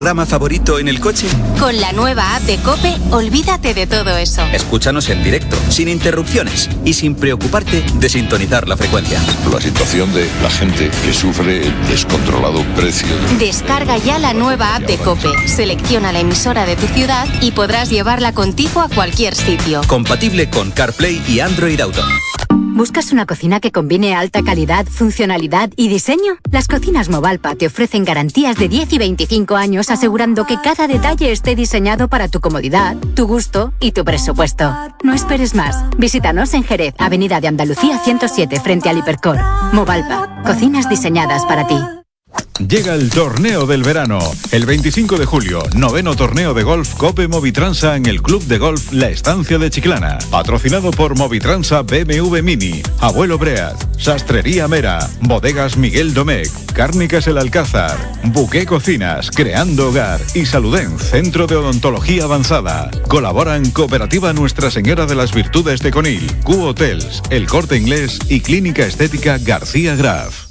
¿Programa favorito en el coche? Con la nueva app de COPE, olvídate de todo eso. Escúchanos en directo, sin interrupciones y sin preocuparte de sintonizar la frecuencia. La situación de la gente que sufre el descontrolado precio. Descarga ya la nueva app de COPE, selecciona la emisora de tu ciudad y podrás llevarla contigo a cualquier sitio. Compatible con CarPlay y Android Auto. ¿Buscas una cocina que combine alta calidad, funcionalidad y diseño? Las cocinas Movalpa te ofrecen garantías de 10 y 25 años asegurando que cada detalle esté diseñado para tu comodidad, tu gusto y tu presupuesto. No esperes más. Visítanos en Jerez, Avenida de Andalucía 107, frente al Hipercor. Movalpa, cocinas diseñadas para ti. Llega el torneo del verano. El 25 de julio, 9º torneo de golf Cope Movitransa en el Club de Golf La Estancia de Chiclana. Patrocinado por Movitransa BMW Mini, Abuelo Breaz, Sastrería Mera, Bodegas Miguel Domecq, Cárnicas El Alcázar, Buqué Cocinas, Creando Hogar y Saluden, Centro de Odontología Avanzada. Colaboran Cooperativa Nuestra Señora de las Virtudes de Conil, Q Hotels, El Corte Inglés y Clínica Estética García Graf.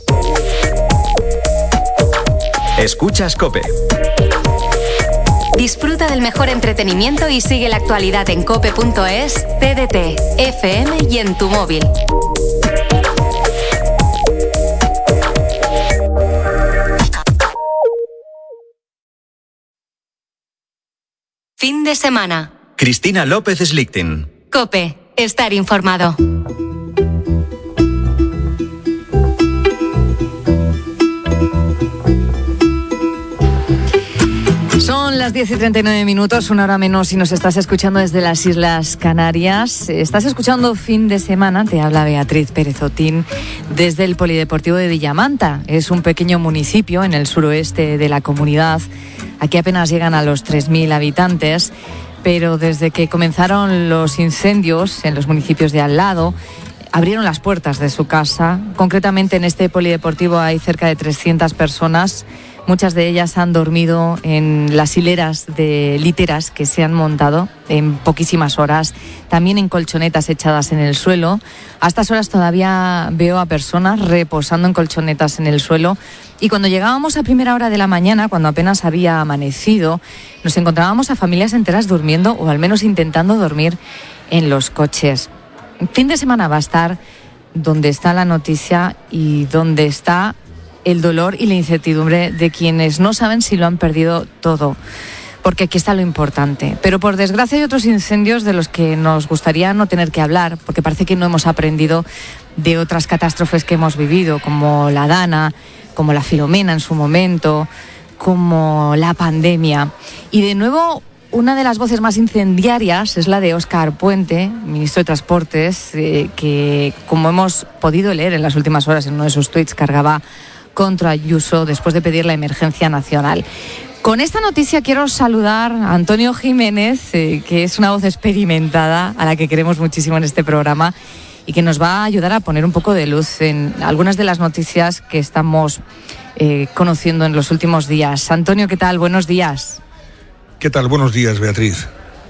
Escuchas COPE. Disfruta del mejor entretenimiento y sigue la actualidad en cope.es, TDT, FM y en tu móvil. Fin de semana. Cristina López Slichting. COPE, estar informado. Son las 10:39, una hora menos, si nos estás escuchando desde las Islas Canarias. Estás escuchando Fin de Semana, te habla Beatriz Pérez Otín desde el Polideportivo de Villamanta. Es un pequeño municipio en el suroeste de la comunidad. Aquí apenas llegan a los 3.000 habitantes, pero desde que comenzaron los incendios en los municipios de al lado, abrieron las puertas de su casa. Concretamente en este polideportivo hay cerca de 300 personas. Muchas de ellas han dormido en las hileras de literas que se han montado en poquísimas horas, también en colchonetas echadas en el suelo. A estas horas todavía veo a personas reposando en colchonetas en el suelo. Y cuando llegábamos a primera hora de la mañana, cuando apenas había amanecido, nos encontrábamos a familias enteras durmiendo, o al menos intentando dormir, en los coches. Fin de semana va a estar donde está la noticia y donde está el dolor y la incertidumbre de quienes no saben si lo han perdido todo, porque aquí está lo importante. Pero por desgracia hay otros incendios de los que nos gustaría no tener que hablar, porque parece que no hemos aprendido de otras catástrofes que hemos vivido, como la Dana, como la Filomena en su momento, como la pandemia. Y de nuevo, una de las voces más incendiarias es la de Óscar Puente, ministro de Transportes, que, como hemos podido leer en las últimas horas en uno de sus tuits, cargaba contra Ayuso después de pedir la emergencia nacional. Con esta noticia quiero saludar a Antonio Jiménez, que es una voz experimentada a la que queremos muchísimo en este programa y que nos va a ayudar a poner un poco de luz en algunas de las noticias que estamos conociendo en los últimos días. Antonio, ¿qué tal? Buenos días. ¿Qué tal? Buenos días, Beatriz.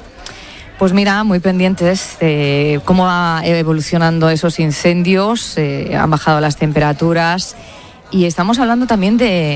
Pues mira, muy pendientes de cómo va evolucionando esos incendios, han bajado las temperaturas. Y estamos hablando también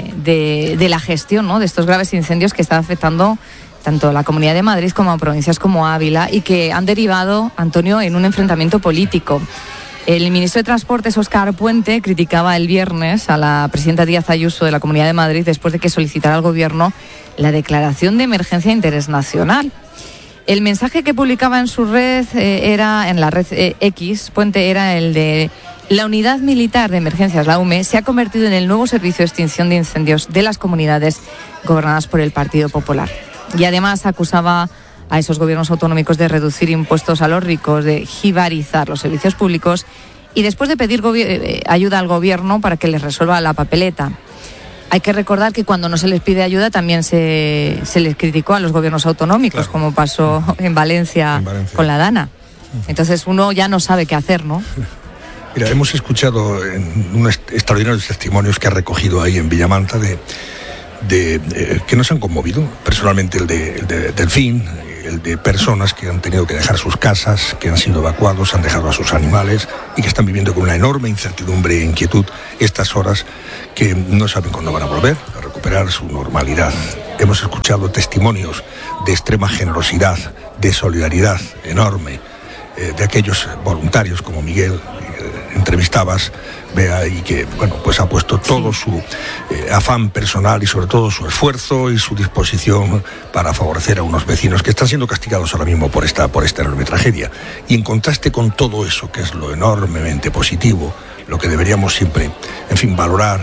de la gestión, ¿no?, de estos graves incendios que están afectando tanto a la Comunidad de Madrid como a provincias como Ávila y que han derivado, Antonio, en un enfrentamiento político. El ministro de Transportes, Óscar Puente, criticaba el viernes a la presidenta Díaz Ayuso de la Comunidad de Madrid después de que solicitara al Gobierno la declaración de emergencia de interés nacional. El mensaje que publicaba en su red en la red X, Puente, era el de: la Unidad Militar de Emergencias, la UME, se ha convertido en el nuevo servicio de extinción de incendios de las comunidades gobernadas por el Partido Popular. Y además acusaba a esos gobiernos autonómicos de reducir impuestos a los ricos, de jibarizar los servicios públicos y después de pedir ayuda al gobierno para que les resuelva la papeleta. Hay que recordar que cuando no se les pide ayuda también se les criticó a los gobiernos autonómicos, claro, como pasó en Valencia con la Dana. Entonces uno ya no sabe qué hacer, ¿no? Mira, hemos escuchado unos extraordinarios testimonios que ha recogido ahí en Villamanta que nos han conmovido, personalmente el de Delfín, el de personas que han tenido que dejar sus casas, que han sido evacuados, han dejado a sus animales y que están viviendo con una enorme incertidumbre e inquietud estas horas, que no saben cuándo van a volver a recuperar su normalidad. hemos escuchado testimonios de extrema generosidad, de solidaridad enorme, de aquellos voluntarios como Miguel, entrevistabas, Bea, y que, bueno, pues ha puesto todo su afán personal y sobre todo su esfuerzo y su disposición para favorecer a unos vecinos que están siendo castigados ahora mismo por esta enorme tragedia. Y en contraste con todo eso, que es lo enormemente positivo, lo que deberíamos siempre, en fin, valorar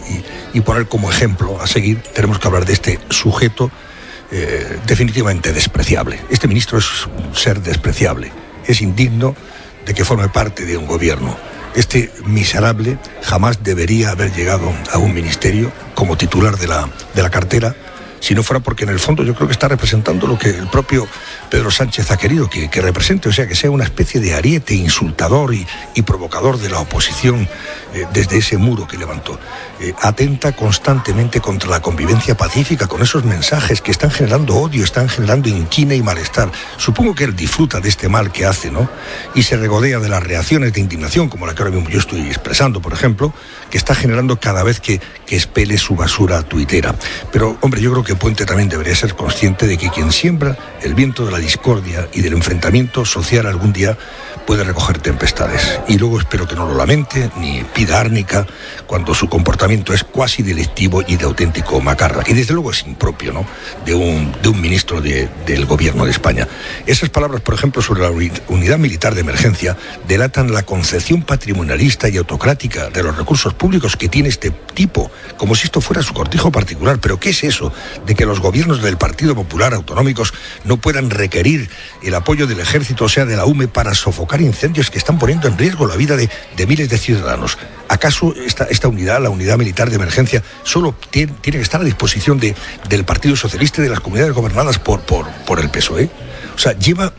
y poner como ejemplo a seguir, tenemos que hablar de este sujeto definitivamente despreciable. Este ministro es un ser despreciable, es indigno de que forme parte de un gobierno. Este miserable jamás debería haber llegado a un ministerio como titular de la cartera, si no fuera porque en el fondo yo creo que está representando lo que el propio Pedro Sánchez ha querido que represente, o sea, que sea una especie de ariete insultador y provocador de la oposición desde ese muro que levantó. Atenta constantemente contra la convivencia pacífica con esos mensajes que están generando odio, están generando inquina y malestar. Supongo que él disfruta de este mal que hace, ¿no? Y se regodea de las reacciones de indignación, como la que ahora mismo yo estoy expresando, por ejemplo, que está generando cada vez que expele su basura tuitera. Pero, hombre, yo creo que Puente también debería ser consciente de que quien siembra el viento de la discordia y del enfrentamiento social algún día puede recoger tempestades. Y luego espero que no lo lamente ni pida árnica cuando su comportamiento es cuasi delictivo y de auténtico macarra. Y desde luego es impropio, ¿no?, de un ministro del gobierno de España. Esas palabras, por ejemplo, sobre la unidad militar de emergencia delatan la concepción patrimonialista y autocrática de los recursos públicos que tiene este tipo, como si esto fuera su cortijo particular. ¿Pero qué es eso de que los gobiernos del Partido Popular autonómicos no puedan requerir el apoyo del ejército, o sea, de la UME, para sofocar incendios que están poniendo en riesgo la vida de miles de ciudadanos? ¿Acaso esta unidad, la unidad militar de emergencia, solo tiene que estar a disposición del Partido Socialista y de las comunidades gobernadas por el PSOE? O sea,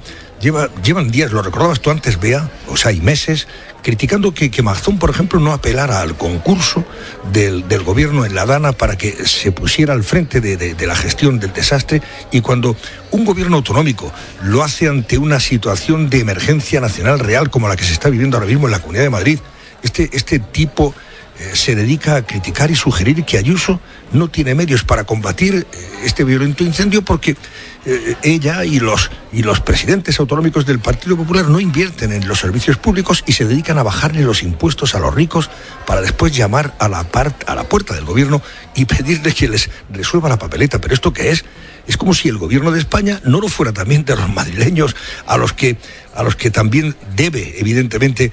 llevan días, lo recordabas tú antes, Bea, o sea, y meses, criticando que Mazón, por ejemplo, no apelara al concurso del gobierno en la Dana para que se pusiera al frente de la gestión del desastre, y cuando un gobierno autonómico lo hace ante una situación de emergencia nacional real como la que se está viviendo ahora mismo en la Comunidad de Madrid, este tipo se dedica a criticar y sugerir que Ayuso no tiene medios para combatir este violento incendio porque ella y los presidentes autonómicos del Partido Popular no invierten en los servicios públicos y se dedican a bajarle los impuestos a los ricos para después llamar a la puerta del gobierno y pedirle que les resuelva la papeleta. ¿Pero esto qué es? Es como si el gobierno de España no lo fuera también de los madrileños, a los que también debe, evidentemente,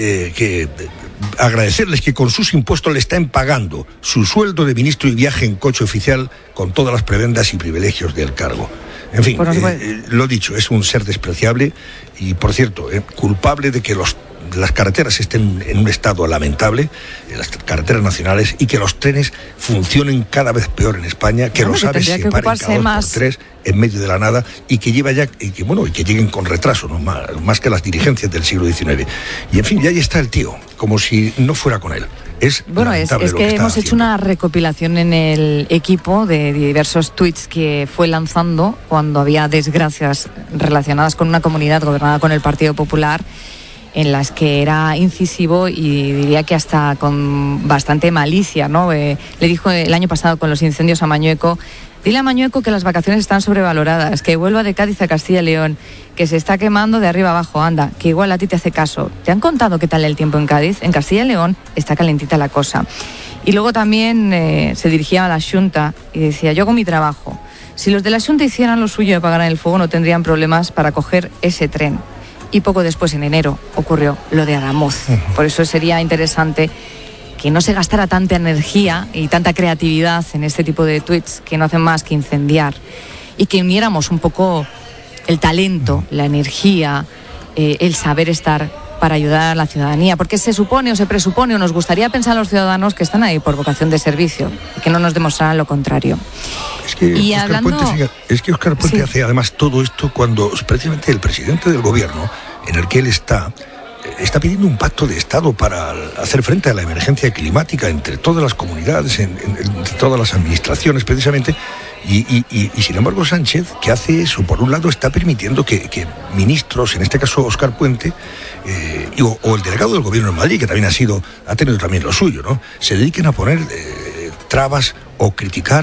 que agradecerles que con sus impuestos le están pagando su sueldo de ministro y viaje en coche oficial con todas las prebendas y privilegios del cargo. En fin, lo dicho, es un ser despreciable y, por cierto, culpable de que las carreteras estén en un estado lamentable, las carreteras nacionales, y que los trenes funcionen cada vez peor en España, que los aves se paren cada 2 por 3 en medio de la nada y que que lleguen con retraso, ¿no?, más que las dirigencias del siglo XIX. Y en fin, y ahí está el tío, como si no fuera con él. Es que hemos hecho una recopilación en el equipo de diversos tuits que fue lanzando cuando había desgracias relacionadas con una comunidad gobernada con el Partido Popular, en las que era incisivo y diría que hasta con bastante malicia, ¿no? Le dijo el año pasado con los incendios a Mañueco: dile a Mañueco que las vacaciones están sobrevaloradas, que vuelva de Cádiz a Castilla y León, que se está quemando de arriba abajo, anda, que igual a ti te hace caso. ¿Te han contado qué tal el tiempo en Cádiz? En Castilla y León está calentita la cosa. Y luego también se dirigía a la Xunta y decía: yo hago mi trabajo. Si los de la Xunta hicieran lo suyo de apagar el fuego, no tendrían problemas para coger ese tren. Y poco después, en enero, ocurrió lo de Adamuz. Por eso sería interesante que no se gastara tanta energía y tanta creatividad en este tipo de tweets que no hacen más que incendiar, y que uniéramos un poco el talento, la energía, el saber estar para ayudar a la ciudadanía, porque se supone o se presupone o nos gustaría pensar a los ciudadanos que están ahí por vocación de servicio y que no nos demostraran lo contrario. Es que Óscar Puente hace además todo esto cuando precisamente el presidente del gobierno en el que él está pidiendo un pacto de Estado para hacer frente a la emergencia climática entre todas las comunidades, entre todas las administraciones, precisamente, y sin embargo Sánchez, que hace eso, por un lado está permitiendo que ministros, en este caso Óscar Puente, o el delegado del gobierno en Madrid, que también ha tenido también lo suyo, ¿no?, se dediquen a poner trabas o criticar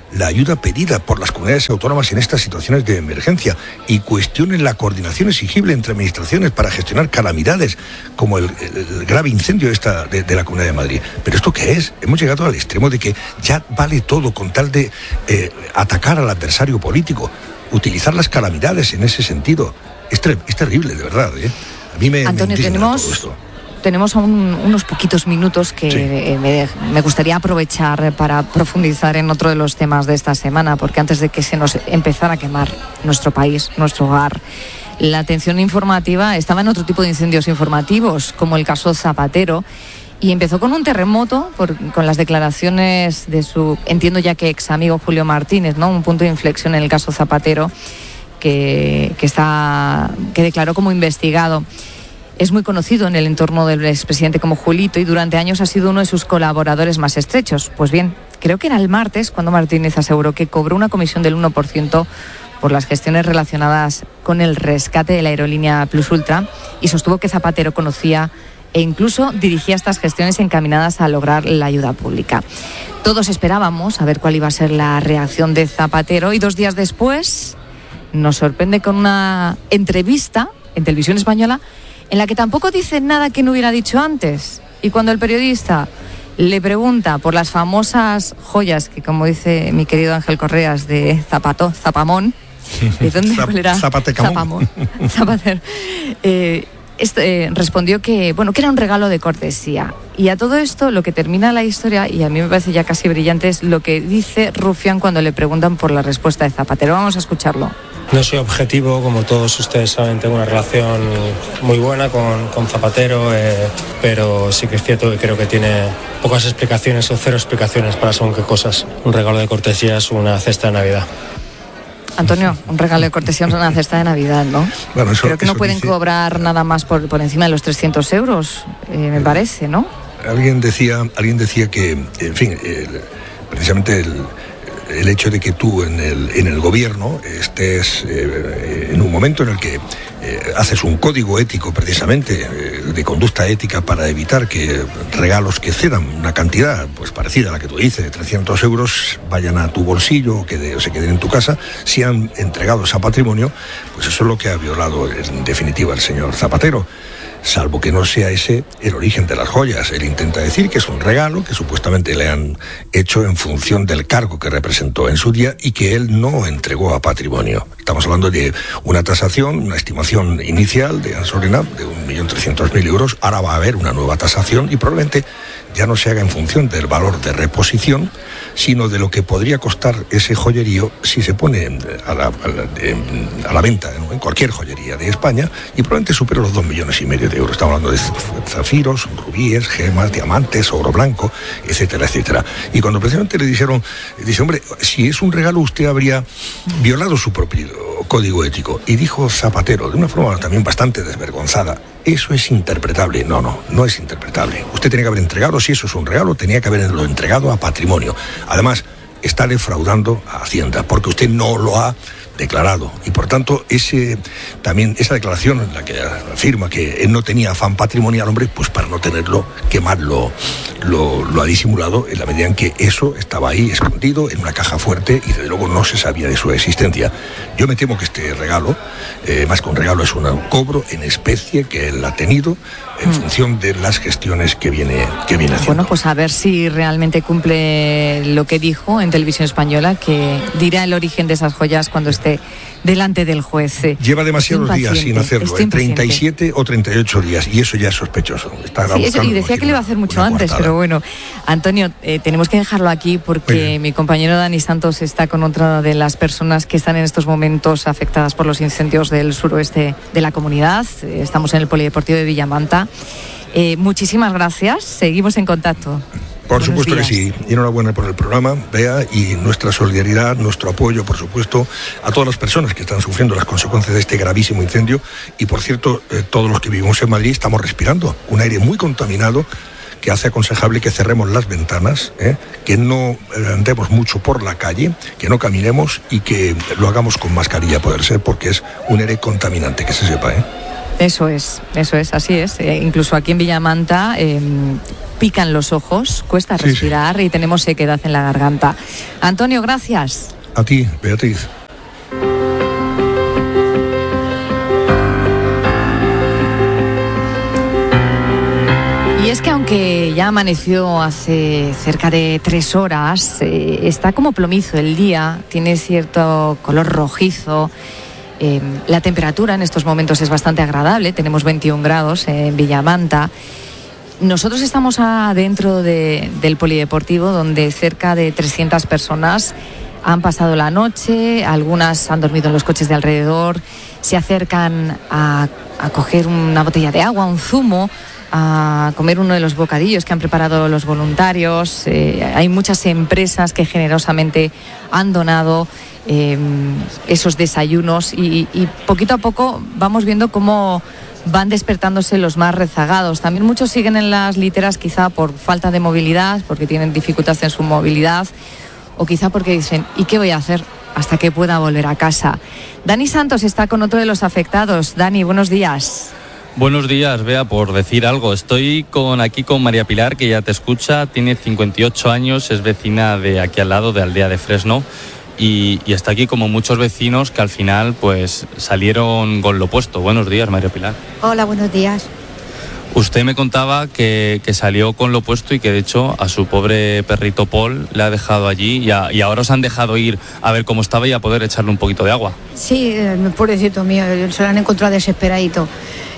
la ayuda pedida por las comunidades autónomas en estas situaciones de emergencia y cuestionen la coordinación exigible entre administraciones para gestionar calamidades como el grave incendio de la Comunidad de Madrid. ¿Pero esto qué es? Hemos llegado al extremo de que ya vale todo con tal de atacar al adversario político, utilizar las calamidades en ese sentido. Es terrible, de verdad, ¿eh? A mí Antonio, tenemos aún unos poquitos minutos que sí. Me gustaría aprovechar para profundizar en otro de los temas de esta semana, porque antes de que se nos empezara a quemar nuestro país, nuestro hogar, la atención informativa estaba en otro tipo de incendios informativos, como el caso Zapatero, y empezó con un terremoto, con las declaraciones de su, entiendo ya que ex amigo Julio Martínez, ¿no? Un punto de inflexión en el caso Zapatero, que declaró como investigado. Es muy conocido en el entorno del expresidente como Julito y durante años ha sido uno de sus colaboradores más estrechos. Pues bien, creo que era el martes cuando Martínez aseguró que cobró una comisión del 1% por las gestiones relacionadas con el rescate de la aerolínea Plus Ultra y sostuvo que Zapatero conocía e incluso dirigía estas gestiones encaminadas a lograr la ayuda pública. Todos esperábamos a ver cuál iba a ser la reacción de Zapatero y 2 días después nos sorprende con una entrevista en Televisión Española en la que tampoco dice nada que no hubiera dicho antes. Y cuando el periodista le pregunta por las famosas joyas que, como dice mi querido Ángel Correas, de Zapamón, ¿de dónde era? Zapamón. Zapatero. Respondió que era un regalo de cortesía. Y a todo esto, lo que termina la historia, y a mí me parece ya casi brillante, es lo que dice Rufián cuando le preguntan por la respuesta de Zapatero. Vamos a escucharlo. No soy objetivo, como todos ustedes saben, tengo una relación muy buena con Zapatero, pero sí que es cierto que creo que tiene pocas explicaciones o 0 explicaciones para según qué cosas. Un regalo de cortesía es una cesta de Navidad. Antonio, un regalo de cortesía es una cesta de Navidad, ¿no? Bueno, creo que no pueden cobrar nada más por encima de los 300 euros, me parece, ¿no? Alguien decía que, en fin, precisamente el hecho de que tú en el gobierno estés en un momento en el que haces un código ético precisamente de conducta ética para evitar que regalos que cedan una cantidad pues parecida a la que tú dices, de 300 euros, vayan a tu bolsillo o se queden en tu casa, sean entregados a patrimonio, pues eso es lo que ha violado en definitiva el señor Zapatero. Salvo que no sea ese el origen de las joyas. Él intenta decir que es un regalo que supuestamente le han hecho en función del cargo que representó en su día y que él no entregó a patrimonio. Estamos hablando de una tasación, una estimación inicial de Ansorina de 1.300.000 euros. Ahora va a haber una nueva tasación y probablemente ya no se haga en función del valor de reposición, sino de lo que podría costar ese joyerío si se pone a la venta, ¿no?, en cualquier joyería de España, y probablemente supere los 2,5 millones de euros. Estamos hablando de zafiros, rubíes, gemas, diamantes, oro blanco, etcétera, etcétera. Y cuando precisamente le dijeron, dice, hombre, si es un regalo usted habría violado su propio código ético. Y dijo Zapatero, de una forma también bastante desvergonzada, eso es interpretable. No es interpretable. Usted tenía que haber entregado, si eso es un regalo, tenía que haberlo entregado a patrimonio. Además, está defraudando a Hacienda, porque usted no lo ha declarado. Y por tanto, esa declaración en la que afirma que él no tenía afán patrimonial, hombre, pues para no tenerlo, quemarlo, lo ha disimulado en la medida en que eso estaba ahí escondido en una caja fuerte y desde luego no se sabía de su existencia. Yo me temo que este regalo, más que un regalo, es un cobro en especie que él ha tenido en función de las gestiones que viene haciendo. Bueno, pues a ver si realmente cumple lo que dijo en Televisión Española, que dirá el origen de esas joyas cuando esté delante del juez. Lleva demasiados días sin hacerlo, 37 o 38 días, y eso ya es sospechoso. Y decía que lo iba a hacer mucho antes, pero bueno, Antonio, tenemos que dejarlo aquí porque mi compañero Dani Santos está con otra de las personas que están en estos momentos afectadas por los incendios del suroeste de la comunidad. Estamos en el Polideportivo de Villamanta. Muchísimas gracias, seguimos en contacto. Por supuesto que sí, y enhorabuena por el programa, Bea, y nuestra solidaridad, nuestro apoyo, por supuesto, a todas las personas que están sufriendo las consecuencias de este gravísimo incendio. Y por cierto, todos los que vivimos en Madrid estamos respirando un aire muy contaminado que hace aconsejable que cerremos las ventanas, que no andemos mucho por la calle, que no caminemos y que lo hagamos con mascarilla, a poder ser, porque es un aire contaminante, que se sepa, Eso es, así es. Incluso aquí en Villamanta pican los ojos, cuesta respirar y tenemos sequedad en la garganta. Antonio, gracias. A ti, Beatriz. Y es que aunque ya amaneció hace cerca de 3 horas, está como plomizo el día, tiene cierto color rojizo. La temperatura en estos momentos es bastante agradable, tenemos 21 grados en Villamanta. Nosotros estamos adentro del polideportivo, donde cerca de 300 personas han pasado la noche, algunas han dormido en los coches de alrededor, se acercan a coger una botella de agua, un zumo, a comer uno de los bocadillos que han preparado los voluntarios. Hay muchas empresas que generosamente han donado esos desayunos y poquito a poco vamos viendo cómo van despertándose los más rezagados. También muchos siguen en las literas quizá por falta de movilidad, porque tienen dificultades en su movilidad, o quizá porque dicen, ¿y qué voy a hacer hasta que pueda volver a casa? Dani Santos está con otro de los afectados. Dani, buenos días. Buenos días, Bea, por decir algo. Estoy aquí con María Pilar, que ya te escucha, tiene 58 años, es vecina de aquí al lado, de Aldea de Fresno, y está aquí como muchos vecinos que al final pues salieron con lo puesto. Buenos días, María Pilar. Hola, buenos días. Usted me contaba que salió con lo puesto y que de hecho a su pobre perrito Paul le ha dejado allí y ahora os han dejado ir a ver cómo estaba y a poder echarle un poquito de agua. Sí, pobrecito mío, se lo han encontrado desesperadito.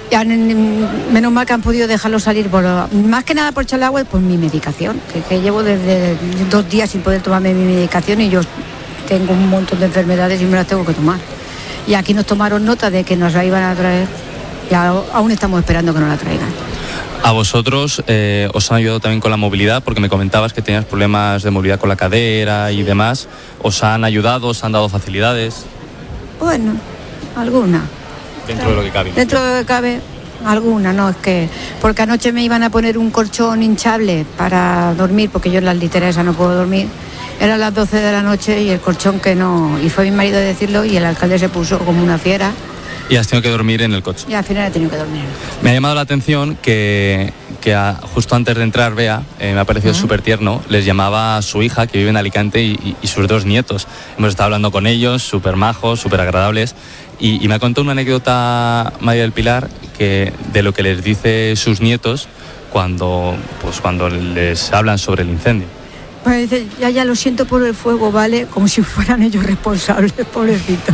Menos mal que han podido dejarlo salir, más que nada por echarle agua y por mi medicación, que llevo desde 2 días sin poder tomarme mi medicación y yo tengo un montón de enfermedades y me las tengo que tomar. Y aquí nos tomaron nota de que nos la iban a traer y aún estamos esperando que nos la traigan. A vosotros os han ayudado también con la movilidad, porque me comentabas que tenías problemas de movilidad con la cadera y demás. ¿Os han ayudado, os han dado facilidades? Bueno, alguna. Dentro de lo que cabe. Dentro de lo que cabe, alguna, no, es que... Porque anoche me iban a poner un colchón hinchable para dormir, porque yo en las literas no puedo dormir. Eran las 12 de la noche y el colchón que no... Y fue mi marido a decirlo y el alcalde se puso como una fiera. Y has tenido que dormir en el coche. Y al final he tenido que dormir. Me ha llamado la atención que justo antes de entrar, Bea, me ha parecido súper tierno, les llamaba a su hija, que vive en Alicante, y sus 2 nietos. Hemos estado hablando con ellos, súper majos, súper agradables. Y me ha contado una anécdota, María del Pilar, que de lo que les dice sus nietos cuando les hablan sobre el incendio. Pues dice, ya lo siento por el fuego, ¿vale? Como si fueran ellos responsables, pobrecitos.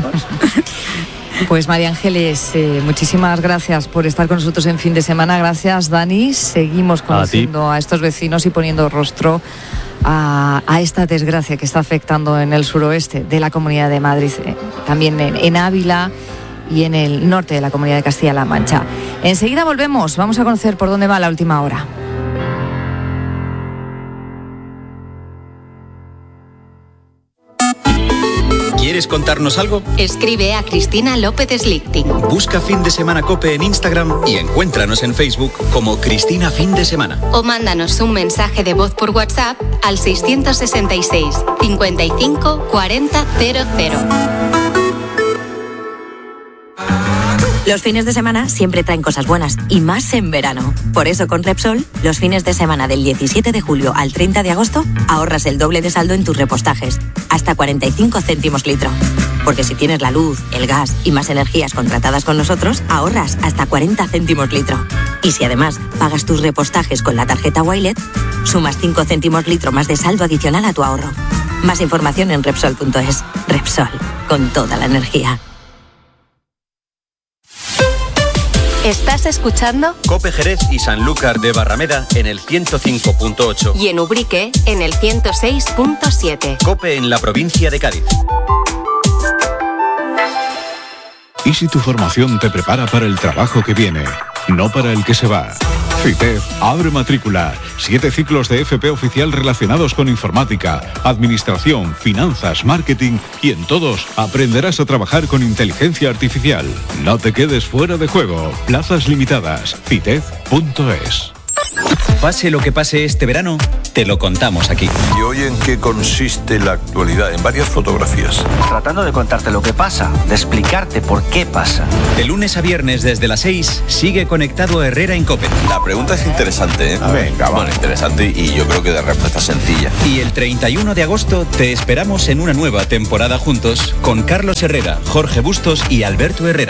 Pues María Ángeles, muchísimas gracias por estar con nosotros en fin de semana. Gracias, Dani. Seguimos conociendo a estos vecinos y poniendo rostro a esta desgracia que está afectando en el suroeste de la Comunidad de Madrid, también en Ávila y en el norte de la Comunidad de Castilla-La Mancha. Enseguida volvemos, vamos a conocer por dónde va la última hora. ¿Quieres contarnos algo? Escribe a Cristina López Slichting. Busca Fin de Semana COPE en Instagram y encuéntranos en Facebook como Cristina Fin de Semana. O mándanos un mensaje de voz por WhatsApp al 666 55 40 00. Los fines de semana siempre traen cosas buenas, y más en verano. Por eso con Repsol, los fines de semana del 17 de julio al 30 de agosto, ahorras el doble de saldo en tus repostajes, hasta 45 céntimos litro. Porque si tienes la luz, el gas y más energías contratadas con nosotros, ahorras hasta 40 céntimos litro. Y si además pagas tus repostajes con la tarjeta Wilet, sumas 5 céntimos litro más de saldo adicional a tu ahorro. Más información en Repsol.es. Repsol, con toda la energía. ¿Estás escuchando? COPE Jerez y Sanlúcar de Barrameda en el 105.8. Y en Ubrique en el 106.7. COPE en la provincia de Cádiz. ¿Y si tu formación te prepara para el trabajo que viene, no para el que se va? FITEF abre matrícula. 7 ciclos de FP oficial relacionados con informática, administración, finanzas, marketing, y en todos aprenderás a trabajar con inteligencia artificial. No te quedes fuera de juego. Plazas limitadas. FITEF.es. Pase lo que pase este verano, te lo contamos aquí. ¿Y hoy en qué consiste la actualidad? En varias fotografías. Tratando de contarte lo que pasa, de explicarte por qué pasa. De lunes a viernes desde las 6, sigue conectado Herrera en COPE. La pregunta es interesante, ¿eh? Venga, va. Bueno, interesante y yo creo que de respuesta sencilla. Y el 31 de agosto te esperamos en una nueva temporada juntos con Carlos Herrera, Jorge Bustos y Alberto Herrera.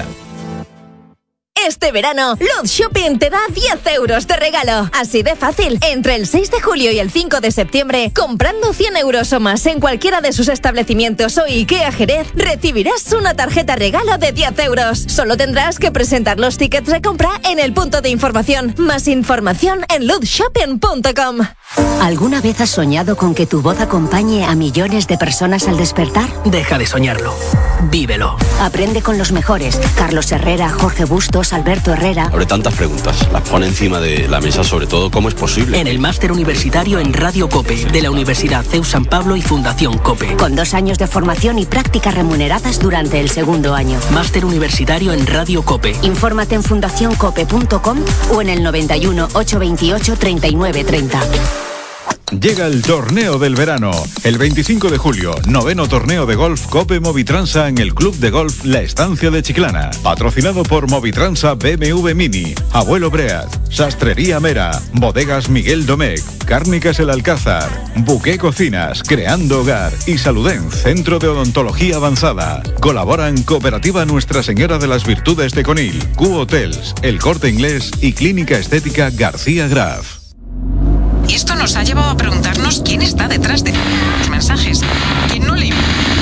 Este verano, Luz Shopping te da 10 euros de regalo. Así de fácil. Entre el 6 de julio y el 5 de septiembre, comprando 100 euros o más en cualquiera de sus establecimientos o IKEA Jerez, recibirás una tarjeta regalo de 10 euros. Solo tendrás que presentar los tickets de compra en el punto de información. Más información en luzshopping.com. ¿Alguna vez has soñado con que tu voz acompañe a millones de personas al despertar? Deja de soñarlo. Vívelo. Aprende con los mejores. Carlos Herrera, Jorge Bustos, Alberto Herrera. Abre tantas preguntas, las pone encima de la mesa, sobre todo, ¿cómo es posible? En el máster universitario en Radio COPE, de la Universidad CEU San Pablo y Fundación COPE. Con 2 años de formación y prácticas remuneradas durante el segundo año. Máster universitario en Radio COPE. Infórmate en fundacioncope.com o en el 91 828 39 30. Llega el torneo del verano. El 25 de julio, 9º torneo de golf Cope Movitransa en el Club de Golf La Estancia de Chiclana. Patrocinado por Movitransa BMW Mini, Abuelo Breat, Sastrería Mera, Bodegas Miguel Domecq, Cárnicas El Alcázar, Buqué Cocinas, Creando Hogar y Saluden, Centro de Odontología Avanzada. Colaboran Cooperativa Nuestra Señora de las Virtudes de Conil, Q Hotels, El Corte Inglés y Clínica Estética García Graf. Y esto nos ha llevado a preguntarnos quién está detrás de los mensajes. ¿Quién no le...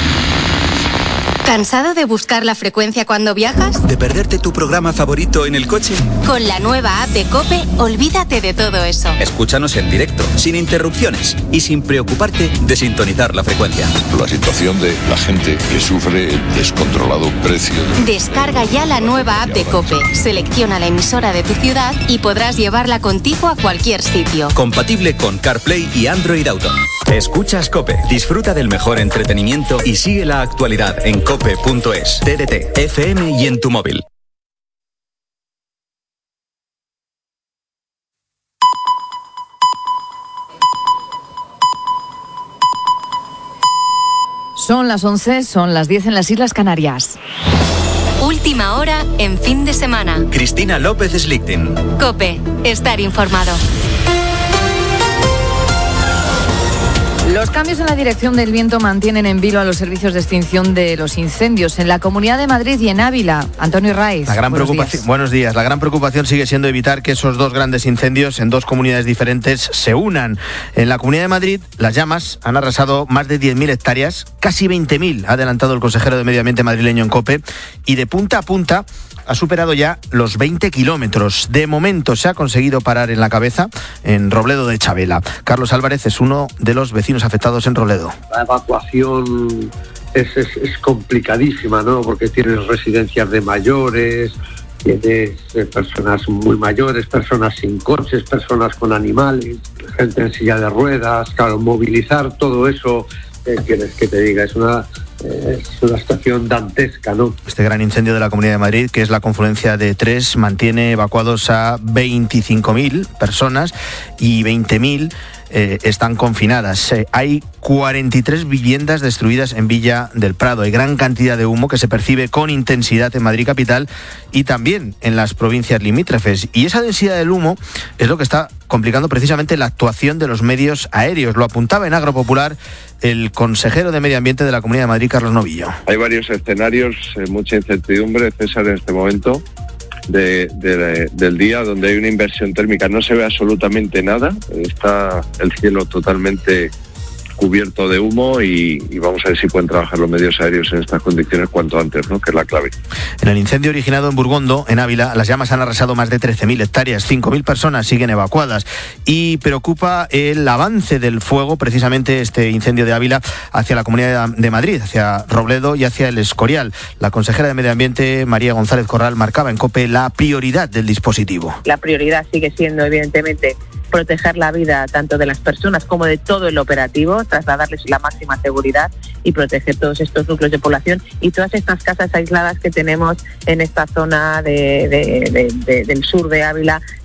¿Cansado de buscar la frecuencia cuando viajas? ¿De perderte tu programa favorito en el coche? Con la nueva app de COPE, olvídate de todo eso. Escúchanos en directo, sin interrupciones y sin preocuparte de sintonizar la frecuencia. La situación de la gente que sufre el descontrolado precio. Descarga ya la nueva app de COPE, selecciona la emisora de tu ciudad y podrás llevarla contigo a cualquier sitio. Compatible con CarPlay y Android Auto. Escuchas COPE, disfruta del mejor entretenimiento y sigue la actualidad en cope.es, TDT, FM y en tu móvil. Son las 11, son las 10 en las Islas Canarias. Última hora en fin de semana. Cristina López Slichting. COPE, estar informado. Los cambios en la dirección del viento mantienen en vilo a los servicios de extinción de los incendios en la Comunidad de Madrid y en Ávila. Antonio Raiz. Buenos días. La gran preocupación sigue siendo evitar que esos 2 grandes incendios en 2 comunidades diferentes se unan. En la Comunidad de Madrid, las llamas han arrasado más de 10.000 hectáreas, casi 20.000, ha adelantado el consejero de Medio Ambiente madrileño en COPE, y de punta a punta ha superado ya los 20 kilómetros. De momento se ha conseguido parar en la cabeza, en Robledo de Chavela. Carlos Álvarez es uno de los vecinos afectados en Robledo. La evacuación es complicadísima, ¿no? Porque tienes residencias de mayores, tienes personas muy mayores, personas sin coches, personas con animales, gente en silla de ruedas. Claro, movilizar todo eso, quieres que te diga, es una situación dantesca, ¿no? Este gran incendio de la Comunidad de Madrid, que es la confluencia de 3, mantiene evacuados a 25.000 personas y 20.000 están confinadas. Hay 43 viviendas destruidas en Villa del Prado. Hay gran cantidad de humo que se percibe con intensidad en Madrid capital y también en las provincias limítrofes. Y esa densidad del humo es lo que está complicando precisamente la actuación de los medios aéreos. Lo apuntaba en Agropopular el consejero de Medio Ambiente de la Comunidad de Madrid, Carlos Novillo. Hay varios escenarios, mucha incertidumbre, César, en este momento del día, donde hay una inversión térmica. No se ve absolutamente nada, está el cielo totalmente cubierto de humo y vamos a ver si pueden trabajar los medios aéreos en estas condiciones cuanto antes, ¿no? Que es la clave. En el incendio originado en Burgondo, en Ávila, las llamas han arrasado más de 13.000 hectáreas, 5.000 personas siguen evacuadas y preocupa el avance del fuego, precisamente este incendio de Ávila, hacia la Comunidad de Madrid, hacia Robledo y hacia el Escorial. La consejera de Medio Ambiente, María González Corral, marcaba en COPE la prioridad del dispositivo. La prioridad sigue siendo, evidentemente, proteger la vida tanto de las personas como de todo el operativo, trasladarles la máxima seguridad y proteger todos estos núcleos de población y todas estas casas aisladas que tenemos en esta zona del sur de Ávila.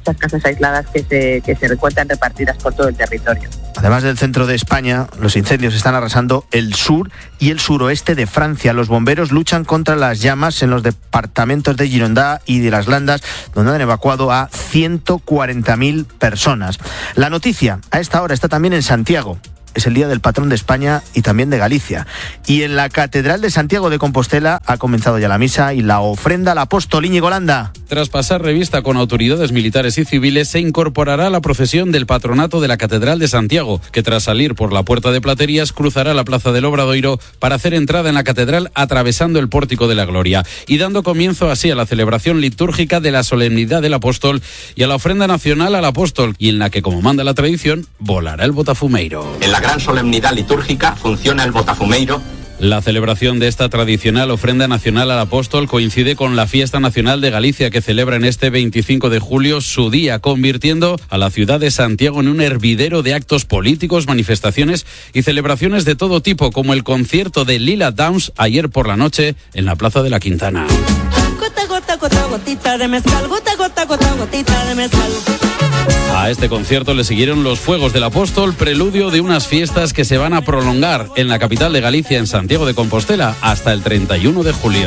muchas casas aisladas que se encuentran repartidas por todo el territorio. Además del centro de España, los incendios están arrasando el sur y el suroeste de Francia. Los bomberos luchan contra las llamas en los departamentos de Girondins y de las Landas, donde han evacuado a 140.000 personas. La noticia a esta hora está también en Santiago. Es el día del patrón de España y también de Galicia. Y en la Catedral de Santiago de Compostela ha comenzado ya la misa y la ofrenda al apóstol. Íñigo Landa. Tras pasar revista con autoridades militares y civiles, se incorporará a la procesión del patronato de la Catedral de Santiago, que tras salir por la Puerta de Platerías cruzará la Plaza del Obradoiro para hacer entrada en la catedral atravesando el Pórtico de la Gloria y dando comienzo así a la celebración litúrgica de la solemnidad del apóstol y a la ofrenda nacional al apóstol, y en la que, como manda la tradición, volará el botafumeiro. En la gran solemnidad litúrgica funciona el botafumeiro. La celebración de esta tradicional ofrenda nacional al apóstol coincide con la Fiesta Nacional de Galicia, que celebra en este 25 de julio su día, convirtiendo a la ciudad de Santiago en un hervidero de actos políticos, manifestaciones y celebraciones de todo tipo, como el concierto de Lila Downs ayer por la noche en la Plaza de la Quintana. Gota, gota, gota, gotita de mezcal, gota, gota, gota, gotita de mezcal. A este concierto le siguieron los Fuegos del Apóstol, preludio de unas fiestas que se van a prolongar en la capital de Galicia, en Santiago de Compostela, hasta el 31 de julio.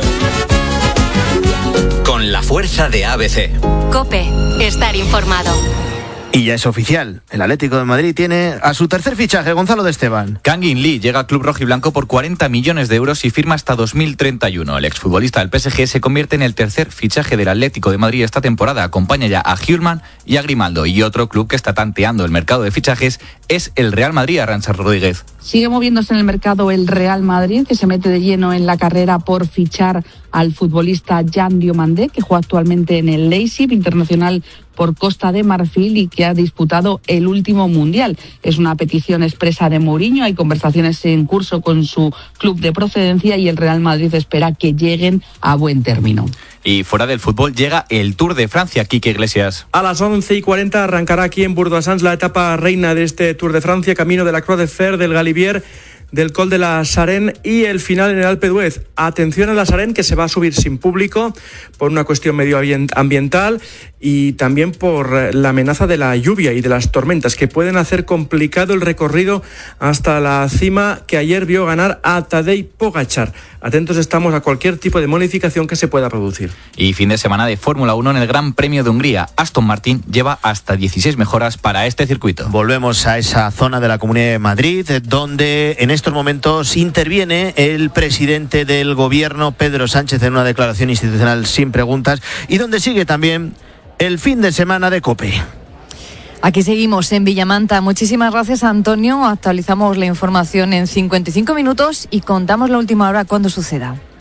Con la fuerza de ABC. COPE, estar informado. Y ya es oficial, el Atlético de Madrid tiene a su tercer fichaje, Gonzalo de Esteban. Kangin Lee llega al club rojiblanco por 40 millones de euros y firma hasta 2031. El exfutbolista del PSG se convierte en el tercer fichaje del Atlético de Madrid esta temporada. Acompaña ya a Hjulmand y a Grimaldo. Y otro club que está tanteando el mercado de fichajes es el Real Madrid, Arantxa Rodríguez. Sigue moviéndose en el mercado el Real Madrid, que se mete de lleno en la carrera por fichar al futbolista Jan Diomandé, que juega actualmente en el Leipzig, internacional por Costa de Marfil y que ha disputado el último mundial. Es una petición expresa de Mourinho, hay conversaciones en curso con su club de procedencia y el Real Madrid espera que lleguen a buen término. Y fuera del fútbol llega el Tour de Francia, Quique Iglesias. A las 11:40 arrancará aquí en Bourg-d'Oisans la etapa reina de este Tour de Francia, camino de la Croix de Fer, del Galibier, del Col de la Sarenne y el final en el Alpe d'Huez. Atención a la Sarenne, que se va a subir sin público por una cuestión medioambiental y también por la amenaza de la lluvia y de las tormentas, que pueden hacer complicado el recorrido hasta la cima, que ayer vio ganar a Tadej Pogačar. Atentos estamos a cualquier tipo de modificación que se pueda producir. Y fin de semana de Fórmula 1 en el Gran Premio de Hungría. Aston Martin lleva hasta 16 mejoras para este circuito. Volvemos a esa zona de la Comunidad de Madrid, donde en estos momentos interviene el presidente del gobierno, Pedro Sánchez, en una declaración institucional sin preguntas, y donde sigue también el fin de semana de COPE. Aquí seguimos en Villamanta. Muchísimas gracias, Antonio. Actualizamos la información en 55 minutos y contamos la última hora cuando suceda.